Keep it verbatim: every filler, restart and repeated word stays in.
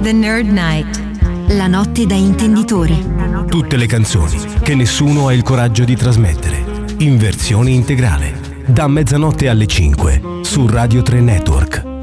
The Nerd Night. La notte da intenditore. Tutte le canzoni che nessuno ha il coraggio di trasmettere. In versione integrale. Da mezzanotte alle cinque su Radio tre Network.